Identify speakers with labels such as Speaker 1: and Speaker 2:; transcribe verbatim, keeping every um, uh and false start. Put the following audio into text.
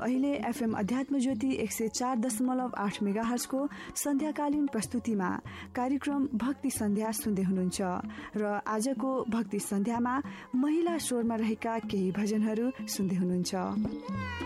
Speaker 1: अहिले एफएम अध्यात्म ज्योति एक सय चार दशमलव आठ मेगाहर्जको सन्ध्याकालीन प्रस्तुतिमा कार्यक्रम भक्ति सन्ध्या सुन्दै हुनुहुन्छ र आजको भक्ति सन्ध्यामा महिला स्वरमा रहेका केही भजनहरू सुन्दै हुनुहुन्छ।